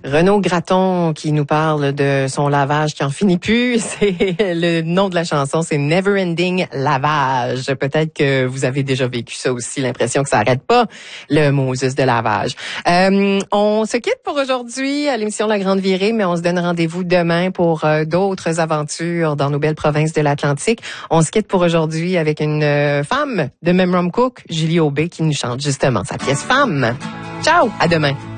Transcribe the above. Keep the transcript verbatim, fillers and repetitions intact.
Renaud Gratton qui nous parle de son lavage qui en finit plus. C'est le nom de la chanson, c'est Never Ending Lavage. Peut-être que vous avez déjà vécu ça aussi, l'impression que ça arrête pas, le Moses de lavage. Euh, on se quitte pour aujourd'hui à l'émission La Grande Virée, mais on se donne rendez-vous demain pour euh, d'autres aventures dans nos belles provinces de l'Atlantique. On se quitte pour aujourd'hui avec une euh, femme de Memram Cook, Julie Aubé, qui nous chante justement sa pièce Femme. Ciao, à demain.